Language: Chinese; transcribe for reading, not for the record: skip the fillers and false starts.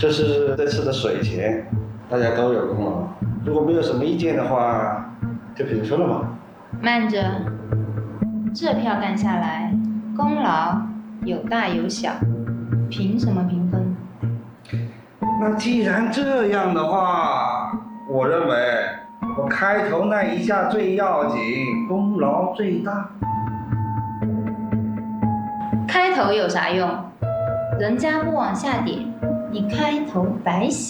这是这次的水钱，大家都有功劳。如果没有什么意见的话，就平分了嘛。 慢着，这票干下来，功劳有大有小，凭什么平分？ 那既然这样的话，我认为我开头那一下最要紧，功劳最大。 开头有啥用？人家不往下点，你开头白写。